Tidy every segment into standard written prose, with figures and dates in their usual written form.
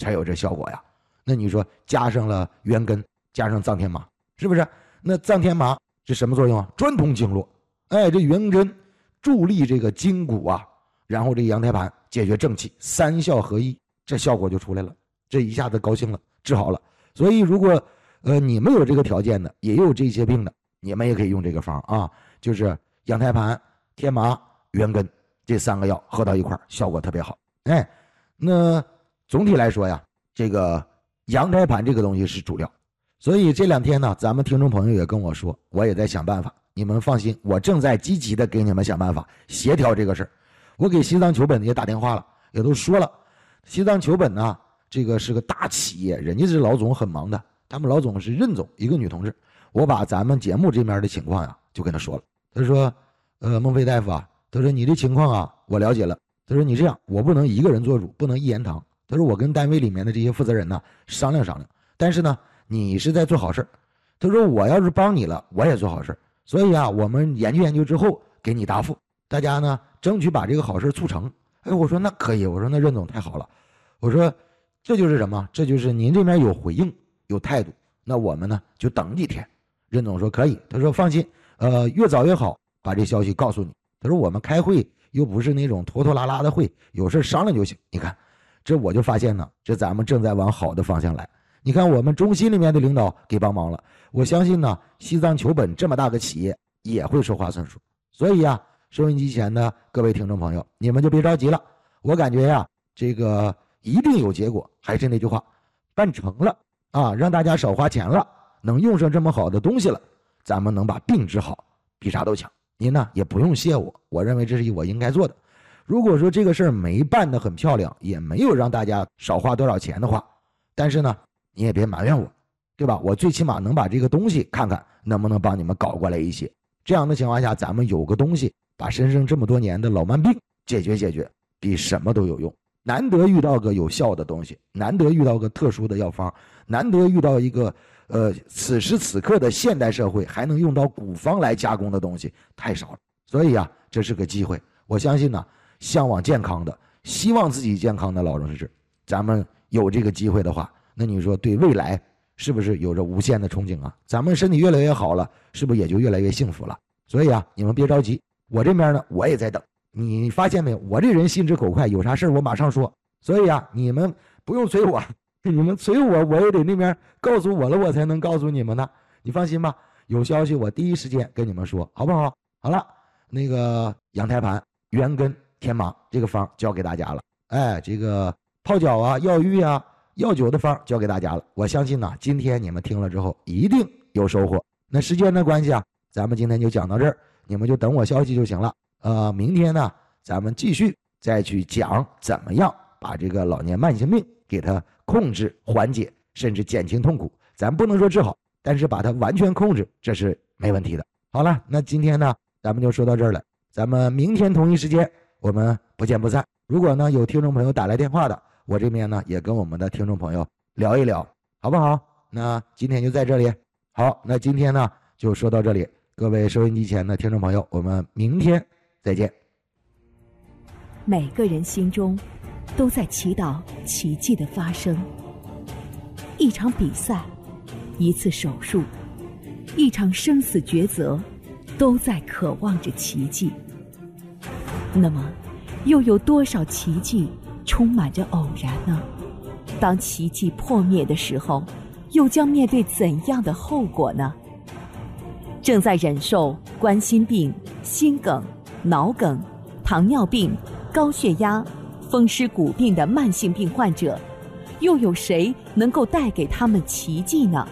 才有这效果呀。那你说加上了元根，加上藏天麻，是不是？那藏天麻是什么作用啊？专通经络。哎，这元根助力这个筋骨啊，然后这羊胎盘解决正气，三效合一，这效果就出来了。这一下子高兴了，治好了。所以如果你们有这个条件的，也有这些病的，你们也可以用这个方啊，就是羊胎盘、天麻、元根这3个药合到一块，效果特别好。哎，那总体来说呀，这个羊胎盘这个东西是主料，所以这2天呢，咱们听众朋友也跟我说，我也在想办法。你们放心，我正在积极的给你们想办法协调这个事儿。我给西藏求本也打电话了，也都说了，西藏求本呢，这个是个大企业，人家是老总很忙的，他们老总是任总，一个女同志。我把咱们节目这边的情况呀，就跟他说了。他说，孟非大夫啊，他说你这情况啊，我了解了。他说你这样，我不能一个人做主，不能一言堂。他说我跟单位里面的这些负责人呢商量商量，但是呢，你是在做好事。他说我要是帮你了，我也做好事。所以啊，我们研究研究之后给你答复，大家呢争取把这个好事促成。哎，我说那可以，我说那任总太好了，我说这就是什么？这就是您这边有回应有态度，那我们呢就等几天。任总说可以，他说放心，越早越好，把这消息告诉你。他说我们开会又不是那种拖拖拉拉的会，有事商量就行。你看，这我就发现呢，这咱们正在往好的方向来。你看我们中心里面的领导给帮忙了，我相信呢，西藏求本这么大个企业也会说话算数。所以啊，收音机前的各位听众朋友，你们就别着急了。我感觉呀，这个一定有结果。还是那句话，办成了啊，让大家少花钱了，能用上这么好的东西了，咱们能把病治好，比啥都强。您呢也不用谢我，我认为这是我应该做的。如果说这个事儿没办得很漂亮，也没有让大家少花多少钱的话，但是呢，你也别埋怨我，对吧？我最起码能把这个东西看看能不能帮你们搞过来一些。这样的情况下，咱们有个东西把身上这么多年的老慢病解决解决，比什么都有用。难得遇到个有效的东西，难得遇到个特殊的药方，难得遇到一个此时此刻的现代社会还能用到古方来加工的东西太少了。所以啊，这是个机会。我相信呢，向往健康的，希望自己健康的老人士，咱们有这个机会的话，那你说对未来是不是有着无限的憧憬啊？咱们身体越来越好了，是不是也就越来越幸福了？所以啊，你们别着急，我这边呢，我也在等。你发现没有？我这人心直口快，有啥事我马上说。所以啊，你们不用催我，你们催我，我也得那边告诉我了，我才能告诉你们呢。你放心吧，有消息我第一时间跟你们说，好不好？好了，那个羊胎盘、元根、天麻这个方教给大家了。哎，这个泡脚啊、药浴啊、药酒的方教给大家了。我相信呢，今天你们听了之后一定有收获。那时间的关系啊，咱们今天就讲到这儿，你们就等我消息就行了。明天呢，咱们继续再去讲怎么样把这个老年慢性病给它控制、缓解，甚至减轻痛苦。咱不能说治好，但是把它完全控制，这是没问题的。好了，那今天呢，咱们就说到这儿了。咱们明天同一时间，我们不见不散。如果呢有听众朋友打来电话的，我这边呢也跟我们的听众朋友聊一聊，好不好？那今天就在这里。好，那今天呢就说到这里。各位收音机前的听众朋友，我们明天再见。 每个人心中都在祈祷奇迹的发生。一场比赛，一次手术，一场生死抉择，都在渴望着奇迹。那么，又有多少奇迹充满着偶然呢？当奇迹破灭的时候，又将面对怎样的后果呢？正在忍受冠心病、心梗、脑梗、糖尿病、高血压、风湿骨病的慢性病患者，又有谁能够带给他们奇迹呢？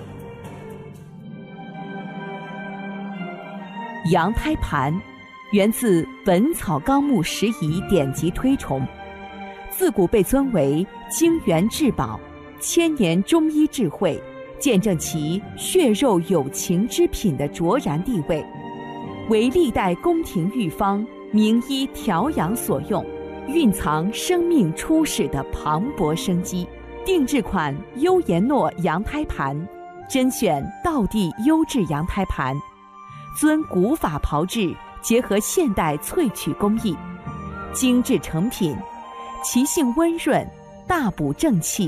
羊胎盘源自《本草纲目拾遗》典籍推崇，自古被尊为精元至宝、千年中医智慧，见证其血肉有情之品的卓然地位，为历代宫廷御方、名医调养所用，蕴藏生命初始的磅礴生机。定制款优颜诺羊胎盘，甄选道地优质羊胎盘，遵古法炮制，结合现代萃取工艺，精致成品，其性温润，大补正气，